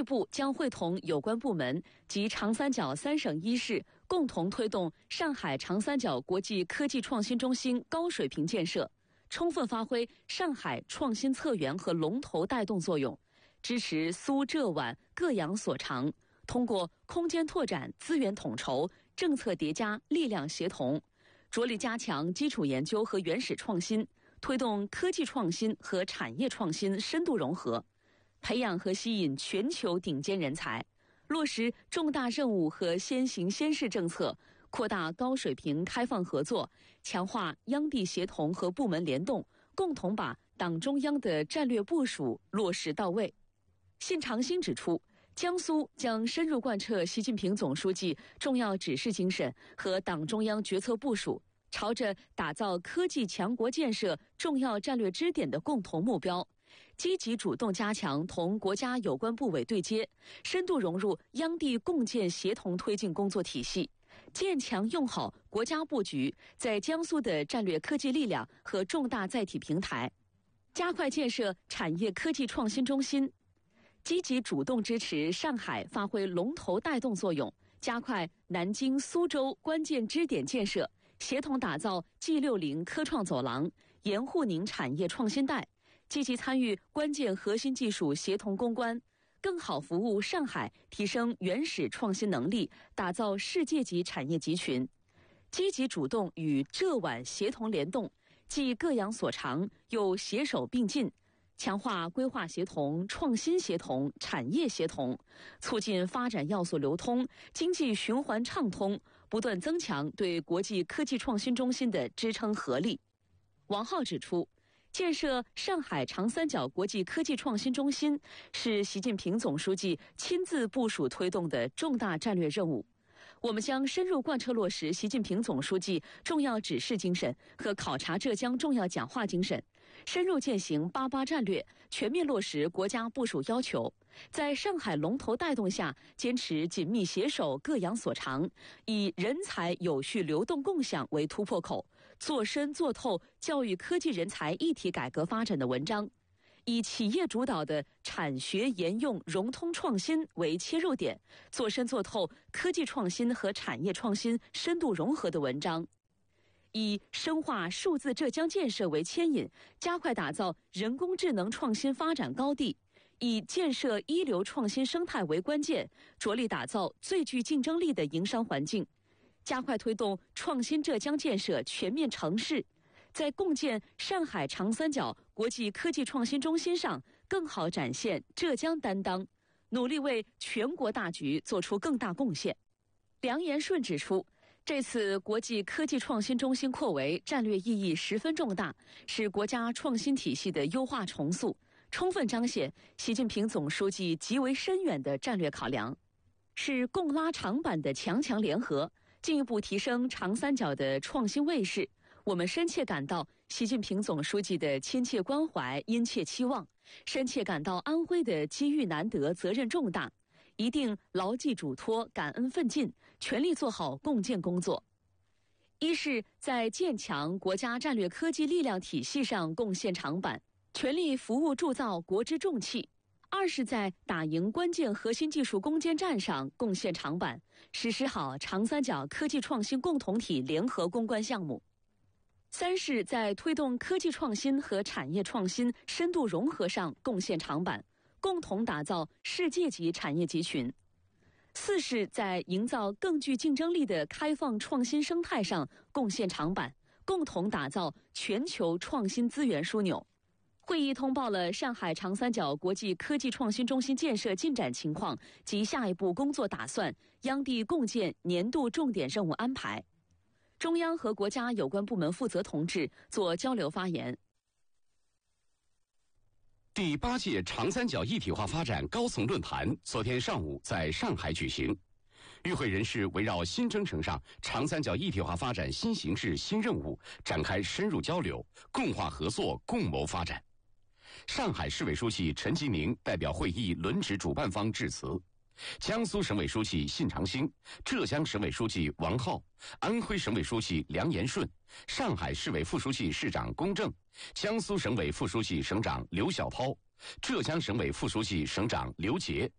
部将会同有关部门及长三角3省1市共同推动上海长三角国际科技创新中心高水平建设，充分发挥上海创新策源和龙头带动作用，支持苏浙皖各扬所长，通过空间拓展、资源统筹、政策叠加、力量协同，着力加强基础研究和原始创新，推动科技创新和产业创新深度融合，培养和吸引全球顶尖人才，落实重大任务和先行先试政策，扩大高水平开放合作，强化央地协同和部门联动，共同把党中央的战略部署落实到位。信长兴指出，江苏将深入贯彻习近平总书记重要指示精神和党中央决策部署，朝着打造科技强国建设重要战略支点的共同目标，积极主动加强同国家有关部委对接，深度融入央地共建协同推进工作体系，建强用好国家布局在江苏的战略科技力量和重大载体平台，加快建设产业科技创新中心，积极主动支持上海发挥龙头带动作用，加快南京、苏州关键支点建设，协同打造 G60 科创走廊，沿沪宁产业创新带，积极参与关键核心技术协同攻关，更好服务上海提升原始创新能力，打造世界级产业集群，积极主动与浙皖协同联动，既各扬所长，又携手并进，强化规划协同、创新协同、产业协同，促进发展要素流通，经济循环畅通，不断增强对国际科技创新中心的支撑合力。王浩指出，建设上海长三角国际科技创新中心是习近平总书记亲自部署推动的重大战略任务。我们将深入贯彻落实习近平总书记重要指示精神和考察浙江重要讲话精神，深入践行88战略，全面落实国家部署要求，在上海龙头带动下，坚持紧密携手各扬所长，以人才有序流动共享为突破口，做深做透教育科技人才一体改革发展的文章，以企业主导的产学研用融通创新为切入点，做深做透科技创新和产业创新深度融合的文章，以深化数字浙江建设为牵引，加快打造人工智能创新发展高地，以建设一流创新生态为关键，着力打造最具竞争力的营商环境，加快推动创新浙江建设全面成事，在共建上海长三角国际科技创新中心上更好展现浙江担当，努力为全国大局做出更大贡献。梁延顺指出，这次国际科技创新中心扩围战略意义十分重大，是国家创新体系的优化重塑，充分彰显习近平总书记极为深远的战略考量，是共拉长板的强强联合，进一步提升长三角的创新位势。我们深切感到习近平总书记的亲切关怀、殷切期望，深切感到安徽的机遇难得、责任重大，一定牢记嘱托、感恩奋进，全力做好共建工作。一是在建强国家战略科技力量体系上贡献长板，全力服务铸造国之重器；二是在打赢关键核心技术攻坚战上贡献长板，实施好长三角科技创新共同体联合攻关项目；三是在推动科技创新和产业创新深度融合上贡献长板，共同打造世界级产业集群；四是在营造更具竞争力的开放创新生态上贡献长板，共同打造全球创新资源枢纽。会议通报了上海长三角国际科技创新中心建设进展情况及下一步工作打算，央地共建年度重点任务安排。中央和国家有关部门负责同志做交流发言。 第8届长三角一体化发展高层论坛昨天上午在上海举行，与会人士围绕新征程上长三角一体化发展新形势、新任务展开深入交流，共话合作，共谋发展。上海市委书记陈吉宁代表会议轮值主办方致辞，江苏省委书记信长兴、浙江省委书记王浩、安徽省委书记梁延顺、上海市委副书记市长龚正、江苏省委副书记省长刘小涛、浙江省委副书记省长刘杰